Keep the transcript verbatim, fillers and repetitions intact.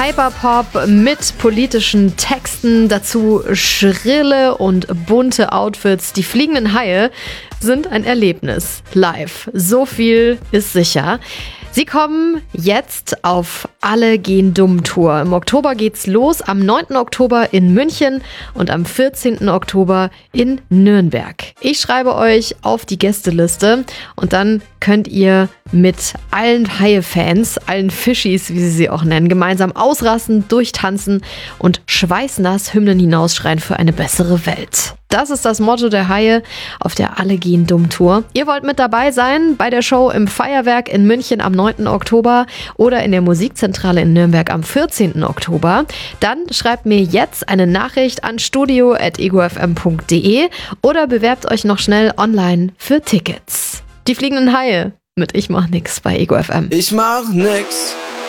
Hyperpop mit politischen Texten, dazu schrille und bunte Outfits. Die fliegenden Haie sind ein Erlebnis. Live. So viel ist sicher. Sie kommen jetzt auf Alle gehen dumm Tour. Im Oktober geht's los, am neunten Oktober in München und am vierzehnten Oktober in Nürnberg. Ich schreibe euch auf die Gästeliste und dann könnt ihr mit allen Haie-Fans, allen Fischis, wie sie sie auch nennen, gemeinsam ausrasten, durchtanzen und schweißnass Hymnen hinausschreien für eine bessere Welt. Das ist das Motto der Haie auf der Alle gehen dumm Tour. Ihr wollt mit dabei sein bei der Show im Feuerwerk in München am neunten Oktober oder in der Musikzentrale in Nürnberg am vierzehnten Oktober. Dann schreibt mir jetzt eine Nachricht an studio at ego f m punkt d e oder bewerbt euch noch schnell online für Tickets. Die fliegenden Haie mit Ich mach nix bei Ego F M. Ich mach nix.